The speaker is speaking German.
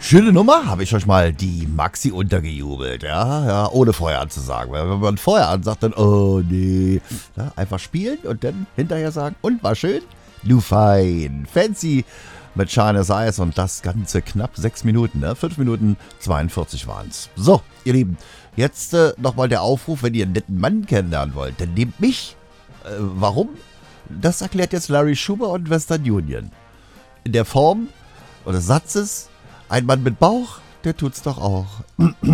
Schöne Nummer, habe ich euch mal die Maxi untergejubelt, ja, ohne vorher anzusagen. Weil wenn man vorher ansagt, dann, oh nee, ja, einfach spielen und dann hinterher sagen, und war schön? Du fein, fancy mit Shines Eyes und das Ganze knapp 6 Minuten, ne? 5 Minuten 42 waren es. So, ihr Lieben, jetzt nochmal der Aufruf, wenn ihr einen netten Mann kennenlernen wollt, dann nehmt mich. Warum? Das erklärt jetzt Larry Schumer und Western Union. In der Form oder Satzes, ein Mann mit Bauch, der tut's doch auch.